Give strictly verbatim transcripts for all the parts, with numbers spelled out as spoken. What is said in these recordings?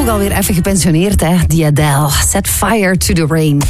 ook alweer even gepensioneerd, hè? Die Adele. Set fire to the rain.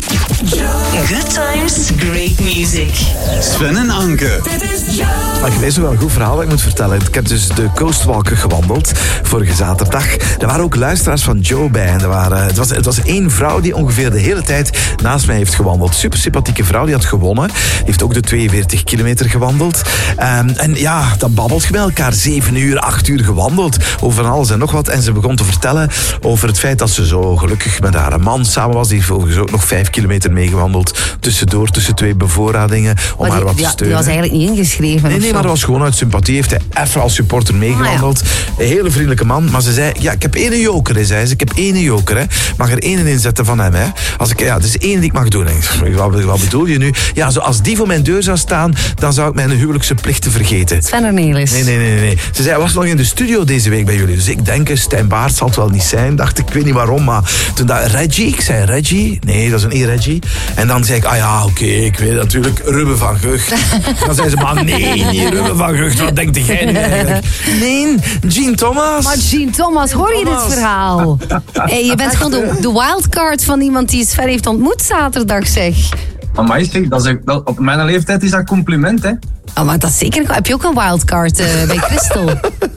Good times, great music. Sven en Anke. Maar ik weet nog wel een goed verhaal dat ik moet vertellen. Ik heb dus de Coastwalker gewandeld vorige zaterdag. Er waren ook luisteraars van Joe bij. En er waren, het, was, het was één vrouw die ongeveer de hele tijd naast mij heeft gewandeld. Super sympathieke vrouw, die had gewonnen. Die heeft ook de tweeënveertig kilometer gewandeld. Um, en ja, dan babbelt je met elkaar. Zeven uur, acht uur gewandeld. Over van alles en nog wat. En ze begon te vertellen over het feit dat ze zo gelukkig met haar man samen was. Die heeft volgens ook nog vijf kilometer meegewandeld. Tussendoor, tussen twee bevoorradingen. Om maar haar die, wat te ja, steunen. Die was eigenlijk niet ingeschreven. Nee, nee, maar dat was gewoon uit sympathie. Heeft hij even als supporter meegewandeld. Ah, ja. Een hele vriendelijke man. Maar ze zei, ja, ik heb één joker, hè, zei ze. Ik heb één joker, hè. Mag er één inzetten van hem, hè. Als ik, ja, het is één die ik mag doen. Hè. Wat, wat bedoel je nu? Ja, zo, als die voor mijn deur zou staan, dan zou ik mijn huwelijkse plichten vergeten. Sven Ornelis. Nee, nee, nee, nee. Ze zei, hij was nog in de studio deze week bij jullie. Dus ik denk, Stijn Baart zal het wel niet zijn. Dacht ik, ik weet niet waarom, maar toen dat Reggie, ik zei Reggie. Nee, dat is een E-Reggie. En dan zei ik, ah ja, oké, okay, ik weet natuurlijk, Ruben van Gucht. Dan zei ze, maar nee, niet Ruben van Gucht. Wat denkt jij nu eigenlijk? Nee, Jean Thomas. Maar Jean Thomas, hoor je dit verhaal? Hey, je bent gewoon de, de wildcard van iemand die Sven heeft ontmoet zaterdag, zeg. Maar zeg, dat is, dat, op mijn leeftijd is dat compliment, hè? Oh, maar dat is zeker. Heb je ook een wildcard uh, bij Crystal?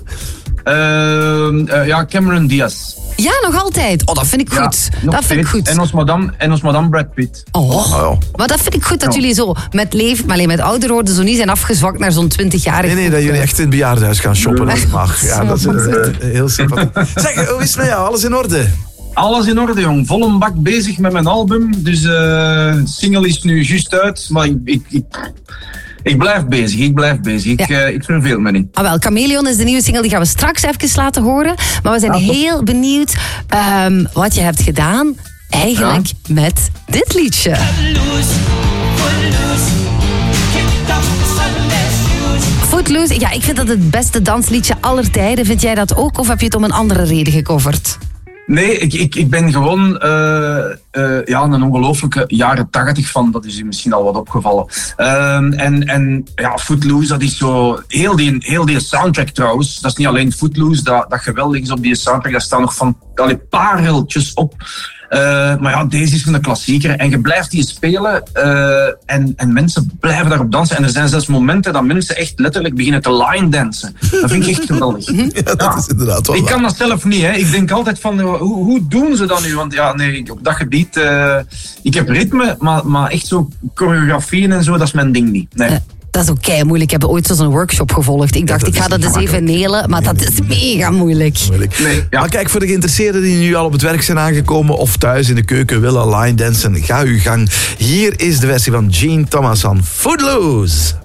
uh, uh, ja, Cameron Diaz. Ja, nog altijd. Oh, dat vind ik goed. Ja, dat vind ik goed. En ons madame, en ons madame Brad Pitt. Oh, oh, maar dat vind ik goed dat ja. jullie zo met leven, maar alleen met ouder worden, zo niet zijn afgezwakt naar zo'n twintig-jarig. Nee, nee, dat jullie echt in het bejaardenhuis gaan shoppen als het mag. Ja, dat is uh, heel sympathiek. Zeg, hoe is het met jou? Alles in orde? Alles in orde, jong. Vol een bak bezig met mijn album. Dus uh, single is nu juist uit, maar ik... ik, ik Ik blijf bezig, ik blijf bezig. Ik, ja. uh, ik verveel me niet. Ah, wel, Chameleon is de nieuwe single, die gaan we straks even laten horen. Maar we zijn ah, heel benieuwd um, wat je hebt gedaan eigenlijk ja. met dit liedje. Footloose, ja, ik vind dat het beste dansliedje aller tijden. Vind jij dat ook, of heb je het om een andere reden gecoverd? Nee, ik, ik, ik ben gewoon uh, uh, ja, een ongelooflijke jaren tachtig fan. Dat is u misschien al wat opgevallen. Uh, en, en ja, Footloose, dat is zo... Heel die, heel die soundtrack trouwens. Dat is niet alleen Footloose, dat, dat geweldig is op die soundtrack. Daar staan nog van allee, pareltjes op. Uh, maar ja, deze is een klassieker. En je blijft die spelen uh, en, en mensen blijven daarop dansen. En er zijn zelfs momenten dat mensen echt letterlijk beginnen te line dansen. Dat vind ik echt geweldig. Ja, dat ja. is inderdaad wel Ik waar. kan dat zelf niet. Hè. Ik denk altijd van, hoe, hoe doen ze dat nu? Want ja, nee, op dat gebied... Uh, ik heb ritme, maar, maar echt zo choreografieën en zo, dat is mijn ding niet. Nee. Uh. Dat is ook kei moeilijk. Ik heb ooit zo'n workshop gevolgd. Ik dacht, ja, ik ga dat eens even nelen, maar dat is mega moeilijk. moeilijk. Nee, ja. Maar kijk, voor de geïnteresseerden die nu al op het werk zijn aangekomen of thuis in de keuken willen line dansen, ga uw gang. Hier is de versie van Jean Thomas van Footloose.